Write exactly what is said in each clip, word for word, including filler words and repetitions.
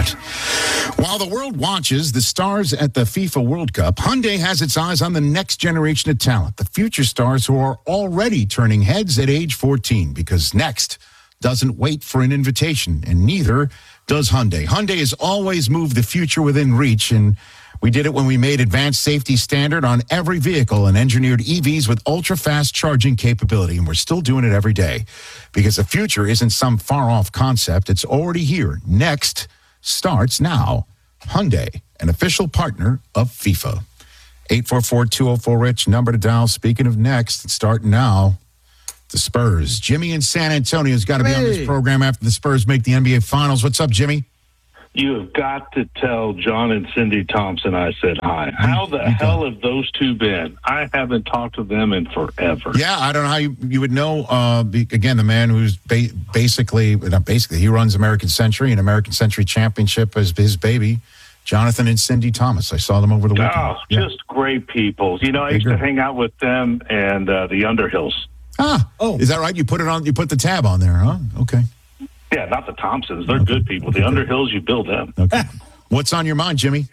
that. While the world watches the stars at the FIFA World Cup, Hyundai has its eyes on the next generation of talent, the future stars who are already turning heads at age fourteen, because next doesn't wait for an invitation, and neither does Hyundai. Hyundai has always moved the future within reach, and we did it when we made advanced safety standard on every vehicle and engineered E Vs with ultra-fast charging capability, and we're still doing it every day because the future isn't some far-off concept. It's already here. Next starts now. Hyundai, an official partner of FIFA. eight four four, two oh four, RICH, number to dial. Speaking of next, it's starting now. The Spurs. Jimmy in San Antonio's got to be on this program after the Spurs make the N B A Finals. What's up, Jimmy? You have got to tell John and Cindy Thompson I said hi. How the hell have those two been? I haven't talked to them in forever. Yeah, I don't know how you, you would know. Uh, be, again, the man who's ba- basically, not basically, he runs American Century, and American Century Championship is his baby, Jonathan and Cindy Thomas. I saw them over the weekend. Oh, yeah. Just great people. You know, I used to hang out with them and uh, the Underhills. Ah, oh, is that right? You put it on. You put the tab on there, huh? Okay. Yeah, not the Thompsons. They're okay. Good people. The Underhills, you build them. Okay. What's on your mind, Jimmy?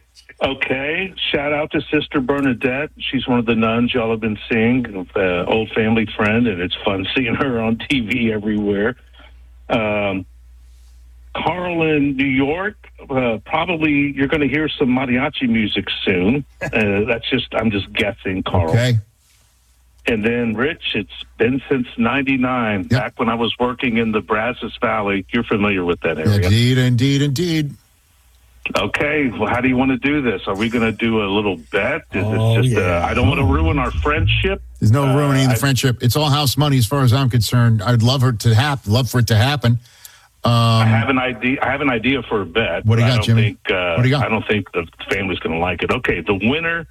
Okay. Shout out to Sister Bernadette. She's one of the nuns y'all have been seeing, uh, old family friend, and it's fun seeing her on T V everywhere. Um, Carl in New York, uh, probably you're going to hear some mariachi music soon. Uh, that's just, I'm just guessing, Carl. Okay. And then, Rich, it's been since ninety-nine, yep. Back when I was working in the Brazos Valley. You're familiar with that area. Indeed, indeed, indeed. Okay, well, how do you want to do this? Are we going to do a little bet? Is oh, this just, yeah. uh, I don't want to ruin our friendship. There's no uh, ruining the I, friendship. It's all house money as far as I'm concerned. I'd love her to happen, love for it to happen. Um, I have an idea. I have an idea for a bet. What do you got, I don't Jimmy? Think, uh, what do you got? I don't think the family's going to like it. Okay, the winner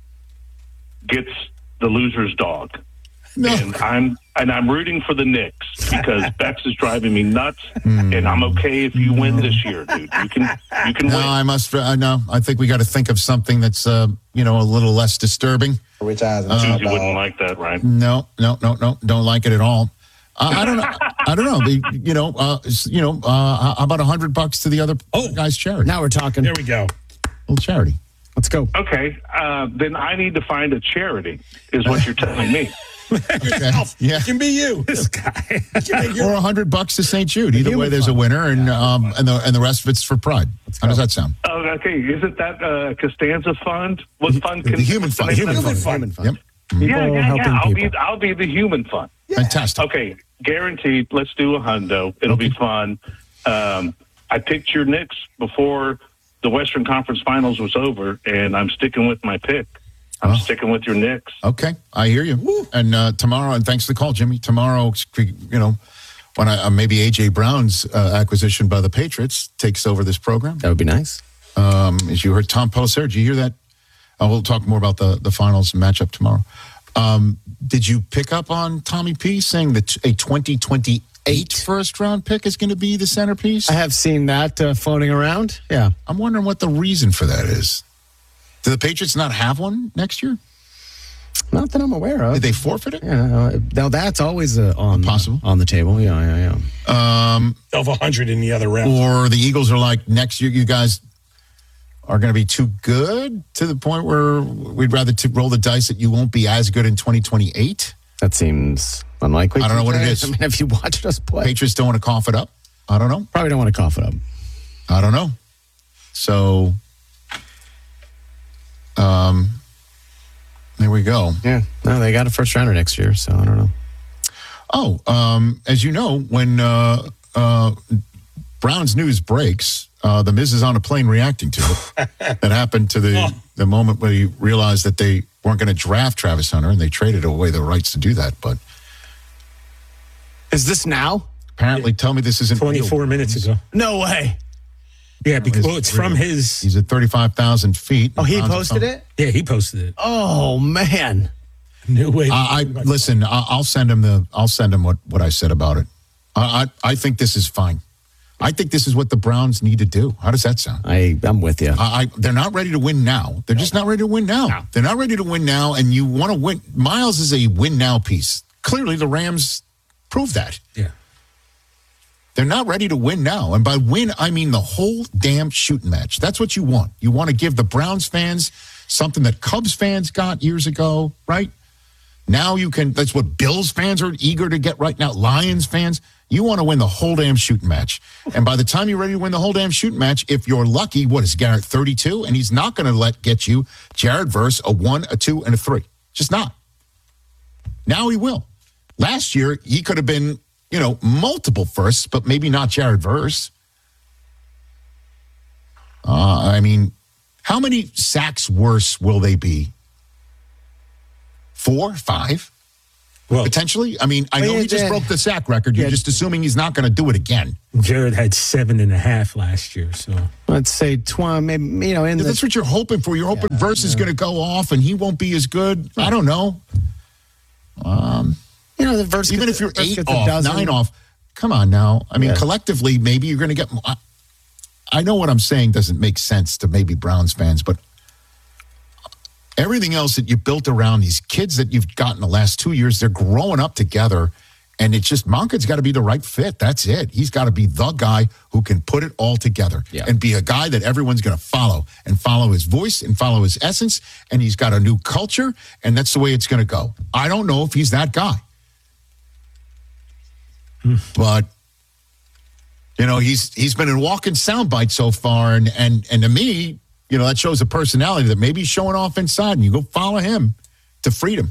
gets the loser's dog. No. And I'm and I'm rooting for the Knicks because Bex is driving me nuts, mm. and I'm okay if you win this year, dude. You can you can no, win. I must. I know. I think we got to think of something that's uh, you know, a little less disturbing. Rich Eisen. Uh, Susie wouldn't like that, right? No, no, no, no. Don't like it at all. Uh, I don't know. I don't know. The, you know, uh, you know, uh, how about a hundred bucks to the other oh, guy's charity? Now we're talking. There we go. A little charity. Let's go. Okay, uh, then I need to find a charity, is what you're telling me. Okay. Yeah. It can be you, this guy. Or a hundred bucks to Saint Jude. Either way, there's fund. a winner, and yeah. um, and the and the rest of it's for Pride. How does that sound? Oh, okay. Isn't that uh, Costanza Fund? What fund? The, can the Human Fund. The Human Fund. Human Fund. Yep. People yeah, yeah, yeah. I'll people. be I'll be the Human Fund. Yeah. Fantastic. Okay, guaranteed. Let's do a hundo. It'll okay. be fun. Um, I picked your Knicks before the Western Conference Finals was over, and I'm sticking with my pick. I'm oh. sticking with your Knicks. Okay, I hear you. Woo. And uh, tomorrow, and thanks for the call, Jimmy. Tomorrow, you know, when I, uh, maybe A J Brown's uh, acquisition by the Patriots takes over this program. That would be nice. Um, as you heard Tom Post there, did you hear that? Uh, we'll talk more about the, the finals matchup tomorrow. Um, did you pick up on Tommy P saying that a twenty twenty-eight first round pick is going to be the centerpiece? I have seen that uh, floating around. Yeah. I'm wondering what the reason for that is. Do the Patriots not have one next year? Not that I'm aware of. Did they forfeit it? Yeah. Uh, now that's always uh, on possible uh, on the table. Yeah, yeah, yeah. Um, of a hundred in the other round. Or the Eagles are like, next year you guys are going to be too good to the point where we'd rather t- roll the dice that you won't be as good in twenty twenty-eight. That seems unlikely. I don't know what it is. I mean, have you watched us play? Patriots don't want to cough it up. I don't know. Probably don't want to cough it up. I don't know. So. Um, there we go. Yeah. No, they got a first rounder next year, so I don't know. Oh, um, as you know, when uh, uh, Brown's news breaks, uh, the Miz is on a plane reacting to it. That happened to the, oh. the moment where he realized that they weren't going to draft Travis Hunter, and they traded away the rights to do that. But is this now? Apparently, tell me this isn't twenty-four real. minutes ago. No way. Yeah, because well, it's from his. He's at thirty-five thousand feet. Oh, he posted it? Yeah, he posted it. Oh, man. New way. I, I listen. I, I'll send him the. I'll send him what, what I said about it. I, I I think this is fine. I think this is what the Browns need to do. How does that sound? I I'm with you. I, I they're not ready to win now. They're just not ready to win now. No. They're not ready to win now, and you want to win. Miles is a win now piece. Clearly, the Rams proved that. Yeah. They're not ready to win now. And by win, I mean the whole damn shooting match. That's what you want. You want to give the Browns fans something that Cubs fans got years ago, right? Now you can, that's what Bills fans are eager to get right now. Lions fans, you want to win the whole damn shooting match. And by the time you're ready to win the whole damn shooting match, if you're lucky, what is Garrett, thirty-two? And he's not going to let get you Jared Verse, a one, a two, and a three. Just not. Now he will. Last year, he could have been, you know, multiple firsts, but maybe not Jared Verse. Uh, I mean, how many sacks worse will they be? Four, five, Well, potentially? I mean, I know Well, he just yeah, broke the sack record. You're yeah. just assuming he's not going to do it again. Jared had seven and a half last year. So Let's say twenty, maybe, you know, in the, That's what you're hoping for. You're hoping Verse is going to go off and he won't be as good. I don't know. you know, the verse. Even gets- if you're verse eight gets a off, dozen. nine off, come on now. I mean, Yeah. collectively, maybe you're going to get. I, I know what I'm saying doesn't make sense to maybe Browns fans, but everything else that you built around these kids that you've gotten the last two years, they're growing up together. And it's just, Monken's got to be the right fit. That's it. He's got to be the guy who can put it all together Yeah. and be a guy that everyone's going to follow and follow his voice and follow his essence. And he's got a new culture, and that's the way it's going to go. I don't know if he's that guy. But, you know, he's he's been a walking soundbite so far. And, and, and to me, you know, that shows a personality that maybe he's showing off inside, and you go follow him to freedom.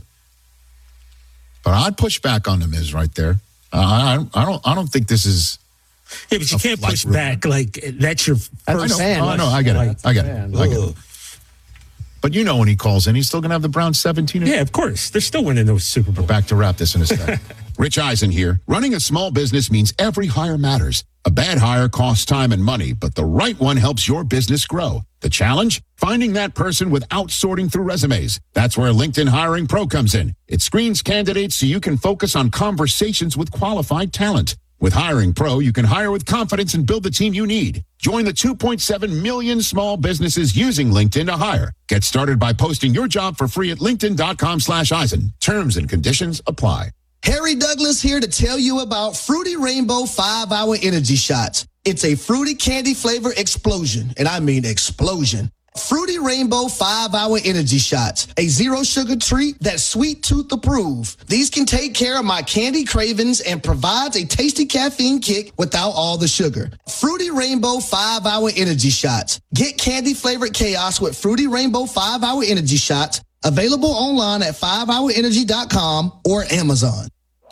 But I'd push back on the Miz right there. Uh, I, I don't. I don't think this is. yeah, but you A can't flight push route. back like that's your That's first. a fan. I know. I get it. I get it. I get it. Ugh. But you know, when he calls in, he's still going to have the Browns seventeen. Yeah, of course. They're still winning those Super Bowls. Back to wrap this in a second. Rich Eisen here. Running a small business means every hire matters. A bad hire costs time and money, but the right one helps your business grow. The challenge? Finding that person without sorting through resumes. That's where LinkedIn Hiring Pro comes in. It screens candidates so you can focus on conversations with qualified talent. With Hiring Pro, you can hire with confidence and build the team you need. Join the two point seven million small businesses using LinkedIn to hire. Get started by posting your job for free at linkedin.com slash Eisen. Terms and conditions apply. Harry Douglas here to tell you about Fruity Rainbow five hour Energy Shots. It's a fruity candy flavor explosion, and I mean explosion. Fruity Rainbow five hour Energy Shots, a zero sugar treat that's sweet tooth approved. These can take care of my candy cravings and provides a tasty caffeine kick without all the sugar. Fruity Rainbow five hour Energy Shots. Get candy flavored chaos with Fruity Rainbow five hour Energy Shots. Available online at five hour energy dot com or Amazon.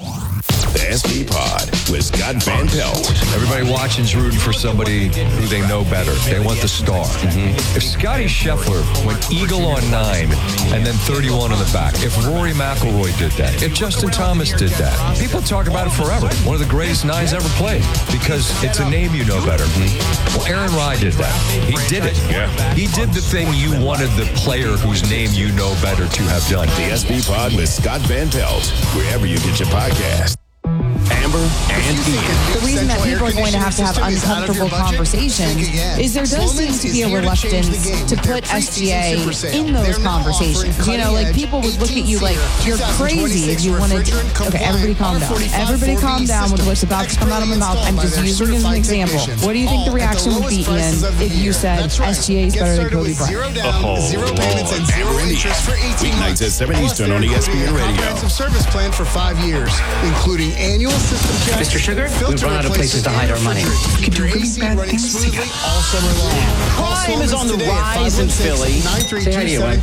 The S B Pod with Scott Van Pelt. Everybody watching's rooting for somebody who they know better. They want the star. Mm-hmm. If Scotty Scheffler went eagle on nine and then thirty-one on the back, if Rory McIlroy did that, if Justin Thomas did that, people talk about it forever. One of the greatest nines ever played because it's a name you know better. Mm-hmm. Well, Aaron Rye did that. He did it. Yeah. He did the thing you wanted the player whose name you know better to have done. The S B Pod with Scott Van Pelt, wherever you get your podcast. Amber and Ian. The reason that people are going to have to have uncomfortable conversations is there does seem to be a reluctance to put S G A in those conversations. You know, like people would look at you like you're crazy if you wanted to. Okay, everybody calm down. Everybody calm down with what's about to come out of my mouth. I'm just using it as an example. What do you think the reaction would be, Ian, if you said S G A is better than Kobe Bryant? Oh, Zero payments and zero Amber and interest for Ian. eighteen Weeknights months. at seven Eastern on E S P N Radio. Comprehensive service plan for five years, including annual system checks. Mister Sugar, we've run out of places to hide our money. You can do really bad things smoothly all summer long. Crime is on the rise in Philly. Say hi to you, Wayne.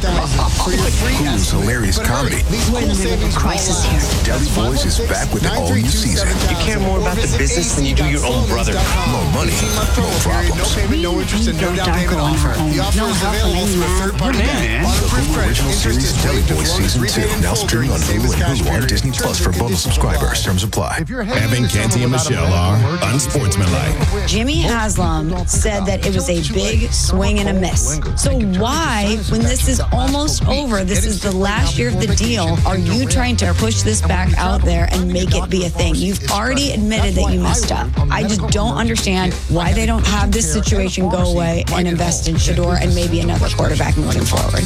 Hulu's hilarious comedy. We're in the middle of a crisis here. Deli Boys is back with the all-new season. You care more about the business than you do your own brother. More money, more problems. No payment, no interest, and no down payment offer. The offer is available through a third-party bank. The Hulu original series Deli Boys Season two, now streaming on Hulu and Hulu on Disney Plus for bundle subscribers. Terms apply. Evan, Canty, and Michelle are unsportsmanlike. Jimmy Haslam said that it was a big swing and a miss. So why, when this is almost over, this is the last year of the deal, are you trying to push this back out there and make it be a thing? You've already admitted that you messed up. I just don't understand why they don't have this situation go away and invest in Shador and maybe another quarterback moving forward.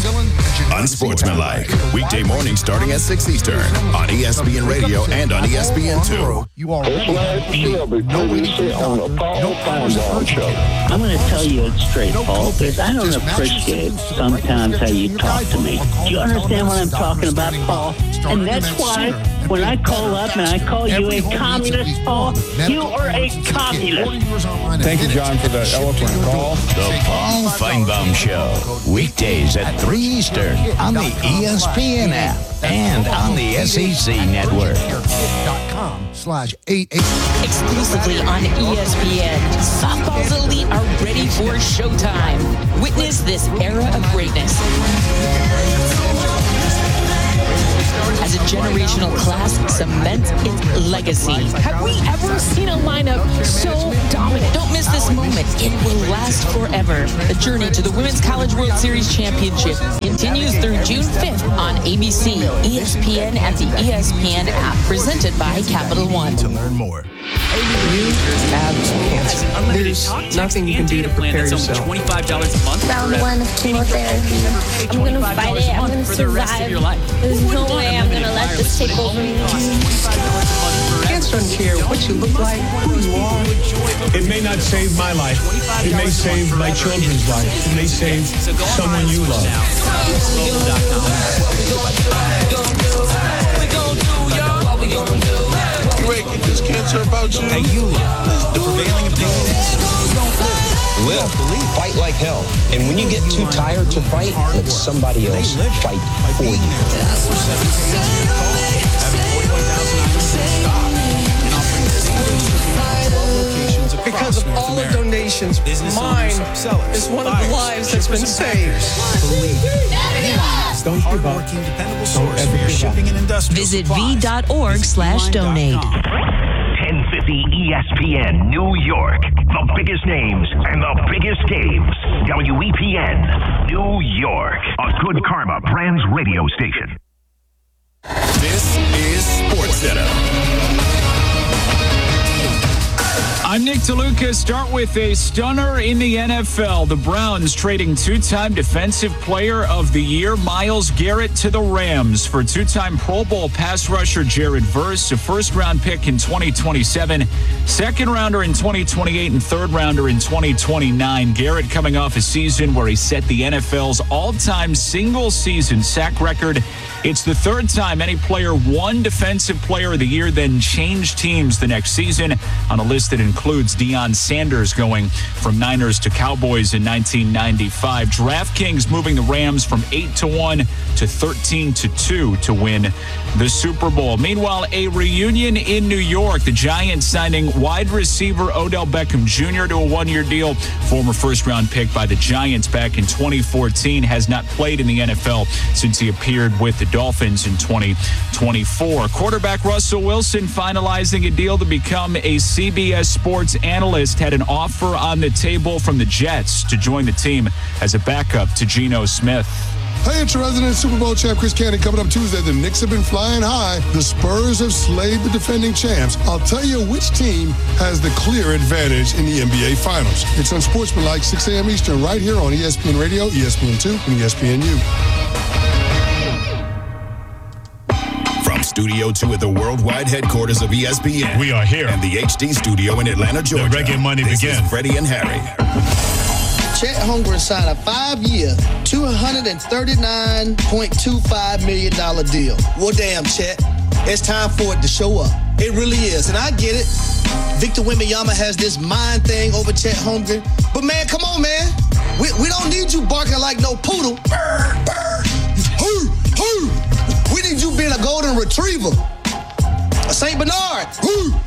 Unsportsmanlike. Weekday morning starting at six Eastern on E S P N Radio and on E S P N two. Now, you already have the no waiting for the doctor, no hours of urgent care. I'm going to tell you it straight, No Paul, copay. because I don't Just match appreciate your symptoms to the sometimes how you your talk to me. guidebook. Do you understand what I'm talking about, Paul? And that's why when I call up and I call you a communist, Paul, you are a communist. Thank you, John, for the eloquent call. The Paul Feinbaum Show, weekdays at three Eastern on the E S P N app and on the S E C network. Slash eight eight. Exclusively on E S P N, softball's elite are ready for showtime. Witness this era of greatness. As a generational class cements its legacy. Have we ever seen a lineup so dominant? Don't miss this moment. It will last forever. The journey to the Women's College World Series Championship continues through June fifth on A B C, E S P N, and the E S P N app, presented by Capital One. To learn more. You have cancer. There's nothing you can do to prepare yourself. twenty-five dollars a month. Round one of chemotherapy. I'm going to fight it. I'm going to survive. There's no way I'm going to let this take over me. Cancer doesn't care what you look like, who you are. It may not save my life. It may save my children's life. It may save someone you love. You ain't get this cancer about you. And you love the prevailing opinion is don't live. Live, believe, fight like hell. And when you get too tired to fight, let somebody else fight for you. Because of all the donations, mine is one of the lives that's been saved. Don't give up. Don't ever give up. Visit v.org slash donate. ten fifty E S P N New York. The biggest names and the biggest games. W E P N New York. A Good Karma Brands radio station. This is SportsCenter. I'm Nick DeLuca. Start with a stunner in the N F L. The Browns trading two-time Defensive Player of the Year Myles Garrett to the Rams for two-time Pro Bowl pass rusher Jared Verse, a first-round pick in twenty twenty-seven, second-rounder in twenty twenty-eight, and third-rounder in twenty twenty-nine. Garrett coming off a season where he set the N F L's all-time single-season sack record. It's the third time any player won Defensive Player of the Year, then changed teams the next season, on a list that includes Deion Sanders going from Niners to Cowboys in nineteen ninety-five. DraftKings moving the Rams from eight to one to thirteen to two to win the Super Bowl. Meanwhile, a reunion in New York. The Giants signing wide receiver Odell Beckham Junior to a one-year deal. Former first-round pick by the Giants back in twenty fourteen, has not played in the N F L since he appeared with the Dolphins in twenty twenty-four. Quarterback Russell Wilson finalizing a deal to become a C B S Sports analyst, had an offer on the table from the Jets to join the team as a backup to Geno Smith. Hey, it's your resident Super Bowl champ, Chris Cannon. Coming up Tuesday, the Knicks have been flying high. The Spurs have slayed the defending champs. I'll tell you which team has the clear advantage in the N B A Finals. It's Unsportsmanlike, six a.m. Eastern, right here on E S P N Radio, E S P N two, and E S P N U. From Studio two at the worldwide headquarters of E S P N. We are here. And the H D studio in Atlanta, Georgia. The Reggae Money this begins. Is Freddie and Harry. Chet Holmgren signed a five-year, two hundred thirty-nine point two five million dollars deal. Well, damn, Chet, it's time for it to show up. It really is, and I get it. Victor Wembanyama has this mind thing over Chet Holmgren. But, man, come on, man. We, we don't need you barking like no poodle. Burr, burr. Hoo, hoo. We need you being a golden retriever. A Saint Bernard. Hoo.